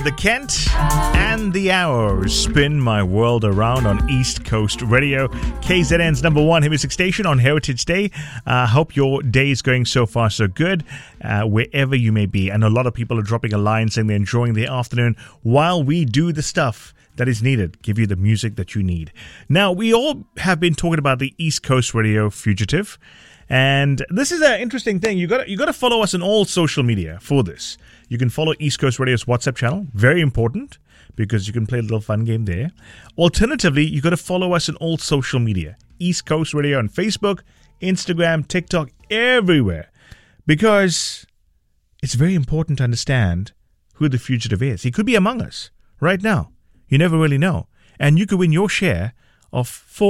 The Kent and the Arrows spin my world around on East Coast Radio, KZN's number one hit music station on Heritage Day. Hope your day is going so far so good, wherever you may be. And a lot of people are dropping a line saying they're enjoying the afternoon while we do the stuff that is needed, give you the music that you need. Now, we all have been talking about the East Coast Radio Fugitive, and this is an interesting thing. You got to follow us on all social media for this. You can follow East Coast Radio's WhatsApp channel, very important, because you can play a little fun game there. Alternatively, you got to follow us on all social media, East Coast Radio on Facebook, Instagram, TikTok, everywhere, because it's very important to understand who the fugitive is. He could be among us right now. You never really know. And you could win your share of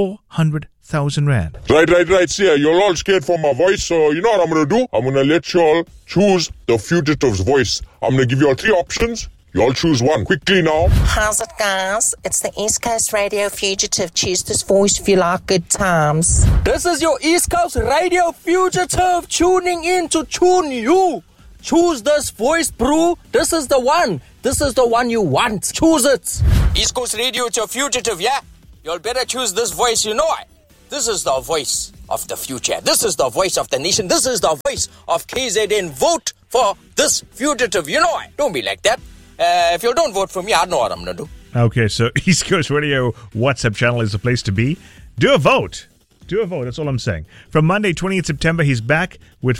400,000 Rand. Right. See, you're all scared for my voice, so you know what I'm going to do? I'm going to let you all choose the fugitive's voice. I'm going to give you all three options. You all choose one. Quickly now. How's it, guys? It's the East Coast Radio Fugitive. Choose this voice if you like good times. This is your East Coast Radio Fugitive tuning in to tune you. Choose this voice, bro. This is the one. This is the one you want. Choose it. East Coast Radio, it's your fugitive, yeah? You'll better choose this voice, you know it. This is the voice of the future. This is the voice of the nation. This is the voice of KZN. Vote for this fugitive, you know it. Don't be like that. If you don't vote for me, I know what I'm going to do. Okay, so East Coast Radio WhatsApp channel is the place to be. Do a vote. That's all I'm saying. From Monday, 20th September, he's back with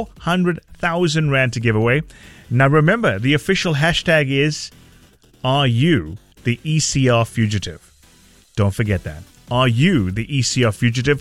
400,000 Rand to give away. Now remember, the official hashtag is, are you the ECR fugitive? Don't forget that. Are you the ECR fugitive?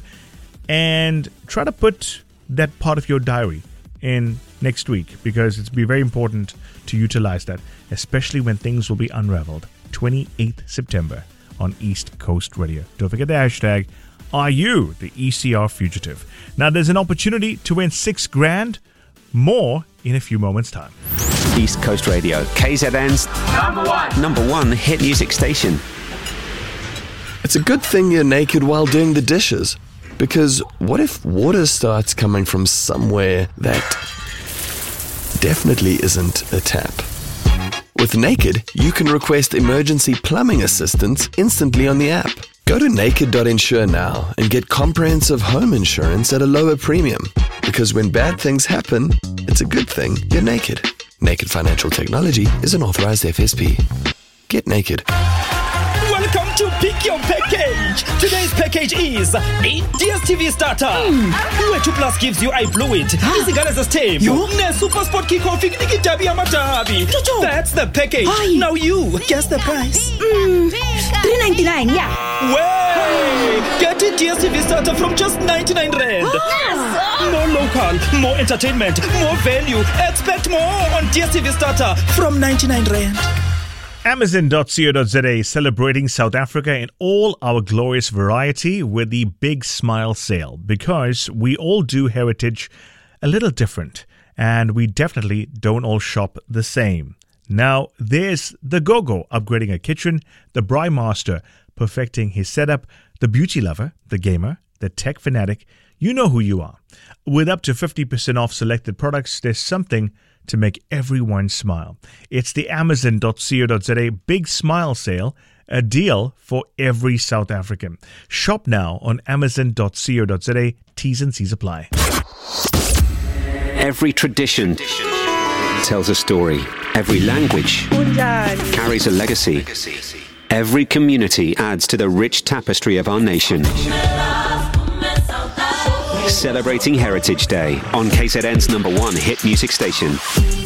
And try to put that part of your diary in next week, because it's be very important to utilize that, especially when things will be unraveled. 28th September on East Coast Radio. Don't forget the hashtag, are you the ECR fugitive? Now there's an opportunity to win 6 grand. More in a few moments' time. East Coast Radio, KZN's number one hit music station. It's a good thing you're naked while doing the dishes, because what if water starts coming from somewhere that definitely isn't a tap? With Naked, you can request emergency plumbing assistance instantly on the app. Go to naked.insure now and get comprehensive home insurance at a lower premium. Because when bad things happen, it's a good thing you're naked. Naked Financial Technology is an authorized FSP. Get naked. Welcome to Pick Your Package. Today's package is a DSTV starter. Where 2 Plus gives you I Blew It. Izigala's Stem. Ne Super Sport Kickoff. That's the package. Now you guess the price. $3.99, yeah. Way! Get a DSTV starter from just 99 Rand. Yes! More local, more entertainment, more value. Expect more on DSTV starter from 99 Rand. Amazon.co.za celebrating South Africa in all our glorious variety with the Big Smile Sale, because we all do heritage a little different, and we definitely don't all shop the same. Now, there's the Gogo upgrading a kitchen, the Braai Master perfecting his setup, the beauty lover, the gamer, the tech fanatic. You know who you are. With up to 50% off selected products, there's something to make everyone smile. It's the Amazon.co.za Big Smile Sale, a deal for every South African. Shop now on Amazon.co.za. T's and C's apply. Every tradition tells a story. Every language carries a legacy. Every community adds to the rich tapestry of our nation. Celebrating Heritage Day on KZN's number one hit music station.